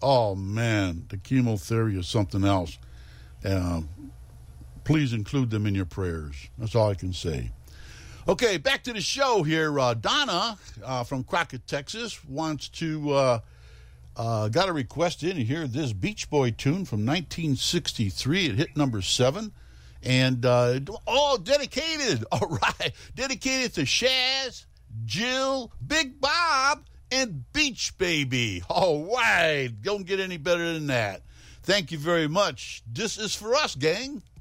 Oh, man, the chemotherapy is something else. Please include them in your prayers. That's all I can say. Okay, back to the show here. Donna from Crockett, Texas, wants to got a request in here. This Beach Boy tune from 1963. It hit number 7. And all dedicated. All right. Dedicated to Shaz, Jill, Big Bob, and Beach Baby. All right. Don't get any better than that. Thank you very much. This is for us, gang.